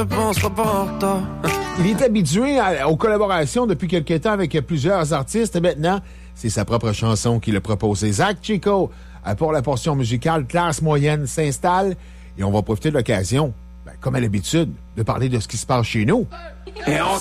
Il est habitué aux collaborations depuis quelques temps avec plusieurs artistes. Et maintenant, c'est sa propre chanson qu'il a proposée. Zach Chico, pour la portion musicale, classe moyenne s'installe. Et on va profiter de l'occasion, comme à l'habitude, de parler de ce qui se passe chez nous. Et on